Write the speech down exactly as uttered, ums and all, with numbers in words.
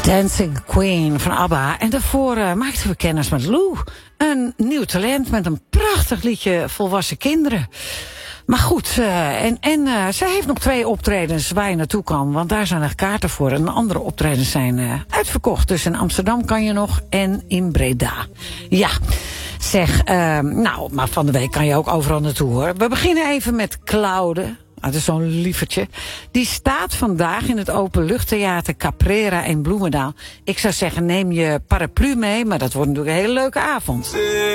Dancing Queen van ABBA. En daarvoor uh, maakten we kennis met Lou. Een nieuw talent met een prachtig liedje Volwassen Kinderen. Maar goed, uh, en, en uh, zij heeft nog twee optredens waar je naartoe kan. Want daar zijn er kaarten voor. En andere optredens zijn uh, uitverkocht. Dus in Amsterdam kan je nog en in Breda. Ja, zeg, uh, nou, maar van de week kan je ook overal naartoe hoor. We beginnen even met Claude. Dat is zo'n lievertje. Die staat vandaag in het Openluchttheater Caprera in Bloemendaal. Ik zou zeggen, neem je paraplu mee, maar dat wordt natuurlijk een hele leuke avond.